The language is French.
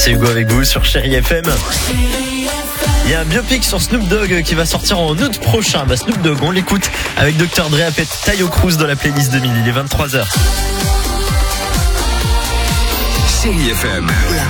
c'est Hugo avec vous sur Chéri FM. Il y a un biopic sur Snoop Dogg qui va sortir en août prochain. Snoop Dogg, on l'écoute avec Dr. Dre, Apet, Tayo Cruz dans la playlist 2000. Il est 23h. Chéri FM.